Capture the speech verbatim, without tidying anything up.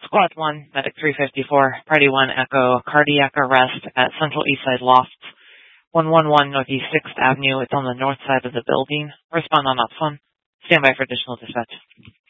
Squad one, Medic three fifty-four, Party one, Echo, cardiac arrest at Central Eastside Lofts, one one one Northeast sixth Avenue. It's on the north side of the building. Respond on ops one. Stand by for additional dispatch.